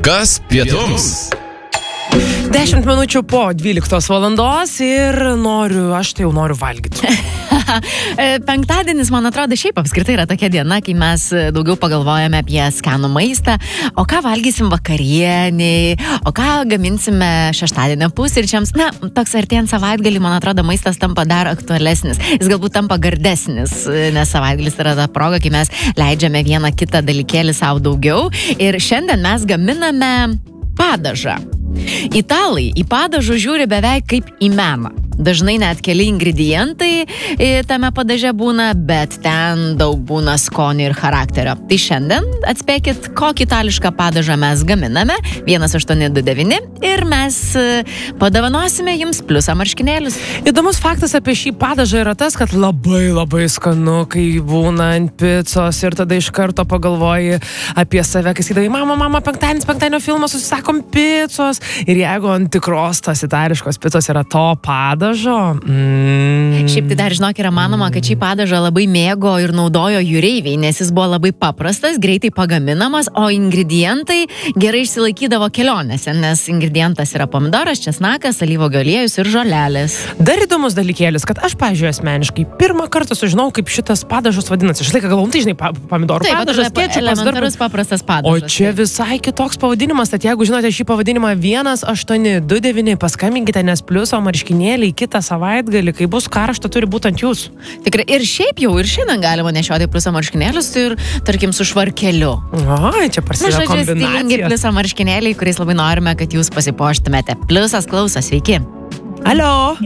Kas pietums? 10 minučių po 12 valandos ir aš tai jau noriu valgyti. Penktadienis, man atrodo, šiaip apskritai yra tokia diena, kai mes daugiau pagalvojame apie skanų maistą, o ką valgysim vakarieniai, o ką gaminsime šeštadienio pusryčiams. Na, toks artėjant savaitgalį, man atrodo, maistas tampa dar aktualesnis. Jis galbūt tampa gardesnis, nes savaitgalis yra ta proga, kai mes leidžiame vieną kitą dalykėlį savo daugiau. Ir šiandien mes gaminame padažą. Italai į padažą žiūri beveik kaip į meną. Dažnai net keli ingredientai tame padaže būna, bet ten daug būna skonio ir charakterio. Tai šiandien atspėkit, kokį itališką padažą mes gaminame, 1829, ir mes padovanosime jums pliusą marškinėlius. Įdomus faktas apie šį padažą yra tas, kad labai skanu, kai būna ant picos ir tada iš karto pagalvoji apie save, kai sakydavai, mama, penktadienio filmą susisakom picos. Ir jeigu ant tikros tos itališkos picos yra to padažo. Šiaip tai dar žinok, yra manoma, kad šį padažą labai mėgo ir naudojo jūreiviai, nes jis buvo labai paprastas, greitai pagaminamas, o ingredientai gerai išsilaikydavo kelionėse, nes ingredientas yra pomidoras, česnakas, alyvuogių aliejus ir žolelės. Dar įdomus dalykėlis, kad aš, pavyzdžiui, asmeniškai pirmą kartą sužinau, kaip šitas padažas vadinasi. Aš laiką galvom, tai žinai, pomidorų padažas, elementarus paprastas padažas. O čia visai kitoks pavadinimas, tad jeigu žinote šį pavadinimą 1829, paskambinkite, nes pliuso marškinėliai kitą savaitgalį, kai bus karšta, turi būti ant jūsų. Tikrai, ir šiaip jau, ir šiandien galima nešioti pliuso marškinėlius ir, tarkim, su švarkeliu. Oi, čia prasideda kombinacija. Stilingi pliuso marškinėliai, kuriais labai norime, kad jūs pasipuoštumėte. Pliusas klauso, sveiki. Alio.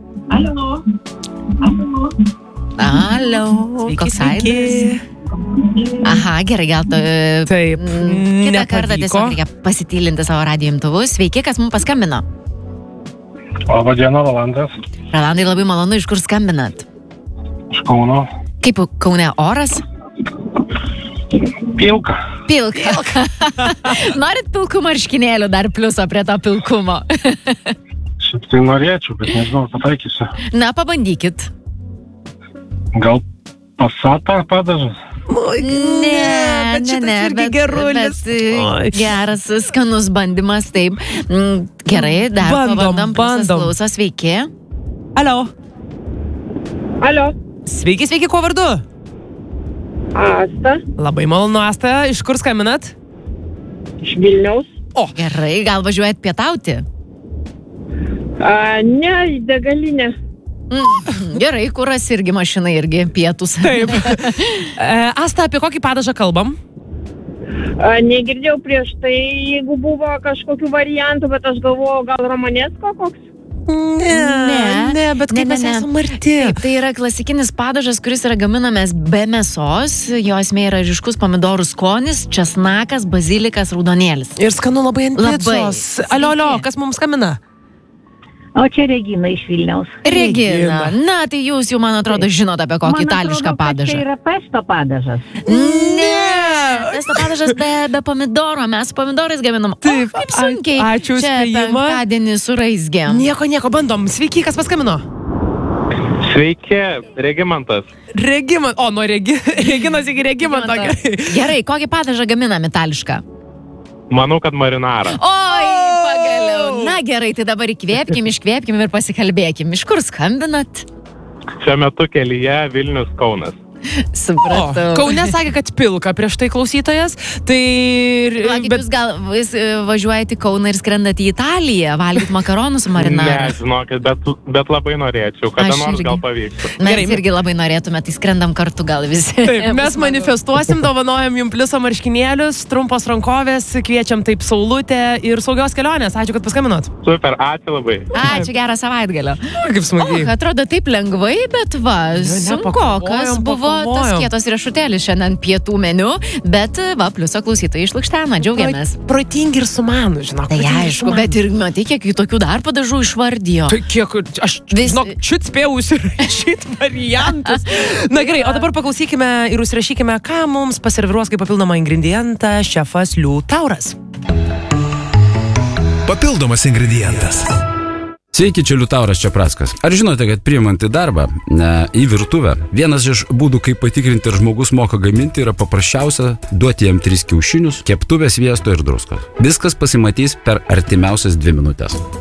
Koks aidas? Aha, gerai, gal taip, kitą kartą tiesiog reikia pasitylinti savo radijo imtuvus. Sveiki, kas mums paskambino? Labą dieną, Rolandas. Rolandai, labai malonu, iš kur skambinat? Iš Kauno. Kaip Kaune oras? Pilka. Norit pilkų marškinėlių dar pliuso prie to pilkumo? Šiaip tai norėčiau, bet nežinau, pataikysiu. Na, pabandykit. Gal Passatą padažas? Ne, bet gerulis. Bet geras, skanus bandymas, taip. Gerai, dar pabandom. Klauso, sveiki. Alio. Sveiki, kuo vardu? Asta. Labai malonu, Asta. Iš kur skambinat? Iš Vilniaus. O. Gerai, gal važiuojat pietauti? Ne, į degalinę. Gerai, kuras irgi mašina, irgi pietus. Taip. Asta, apie kokį padažą kalbam? Negirdėjau prieš tai, jeigu buvo kažkokių variantų, bet aš galvojau, gal romanėsko koks? Ne, bet kaip mes esame arti. Taip, tai yra klasikinis padažas, kuris yra gaminamas be mėsos. Jo esmė yra ryškus pomidorų skonis, česnakas, bazilikas, raudonėlis. Ir skanu labai ant picos. Alio, kas mums skambina? O čia Regina iš Vilniaus. Regina. Na, tai jūs jau, man atrodo, žinot apie kokį itališką padažą. Tai yra pesto padažas. Ne, pesto padažas be pomidoro. Mes pomidorais gaminam. Taip, kaip sunkiai. Ačiū čia spėjimą. penktadienį suraizgėm. Nieko, bandom. Sveiki, kas paskambino? Sveiki, Regimantas. O, nuo Reginos iki Regimanto. Gerai, kokį padažą gaminam itališką? Manau, kad marinarą. Oi, pagaliau. Na gerai, tai dabar iškvėpkim ir pasikalbėkim. Iš kur skambinat? Šiuo metu kelyje Vilnius Kaunas. Supratau. Kaune sakė, kad pilka prieš tai klausytojas. Tai... Jūs gal važiuojate į Kauną ir skrendate į Italiją, valgyt makaronus su marinaru? Ne, žinokit, bet labai norėčiau, kada nors gal pavyktų. Mes irgi labai norėtume, tai skrendam kartu gal visi. Taip, mes manifestuosim, dovanojam jums pliuso marškinėlius, trumpos rankovės, kviečiam taip saulutę ir saugios kelionės. Ačiū, kad paskambinot. Super, ačiū labai. Ačiū, gerą savaitgalio. Kaip smagiai. Atrodo taip lengvai, bet sunkokas buvo tas kietos riešutėlis šiandien pietų meniu, bet pliuso klausytojai išlukštena, džiaugiamės. Protingi ir sumanų, žinok. Tai aišku, bet ir matai, kiek tokių dar padažų išvardijo. Tai kiek, aš čiut spėjau užsirašyti variantus. Na gerai, o dabar paklausykime ir užsirašykime, ką mums paserviruos kaip papildomą ingredientą šefas Liutauras. Papildomas ingredientas. Sveiki, čia Liutauras Čeprackas. Ar žinote, kad priimant į darbą, į virtuvę, vienas iš būdų, kaip patikrinti, ar žmogus moka gaminti, yra paprasčiausia duoti jam 3 kiaušinius, keptuvę, sviesto ir druskos. Viskas pasimatys per artimiausias 2 minutės.